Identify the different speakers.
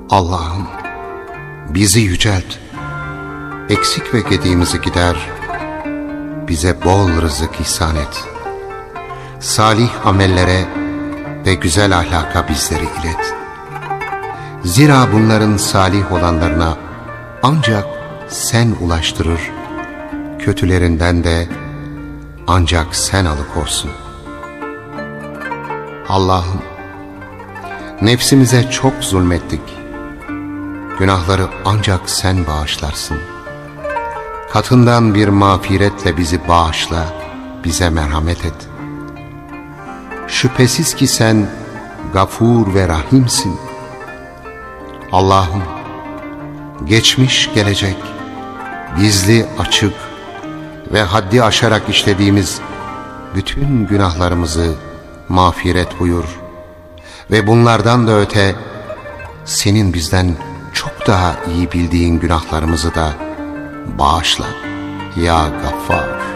Speaker 1: Allah'ım bizi yücelt, eksik ve gediğimizi gider, bize bol rızık ihsan et. Salih amellere ve güzel ahlaka bizleri ilet. Zira bunların salih olanlarına ancak sen ulaştırır, kötülerinden de ancak sen alıkorsun. Allah'ım, nefsimize çok zulmettik. Günahları ancak sen bağışlarsın. Katından bir mağfiretle bizi bağışla, bize merhamet et. Şüphesiz ki sen Gafur ve Rahimsin. Allah'ım, geçmiş gelecek, gizli açık ve haddi aşarak işlediğimiz bütün günahlarımızı mağfiret buyur ve bunlardan da öte senin bizden çok daha iyi bildiğin günahlarımızı da bağışla ya Gaffar.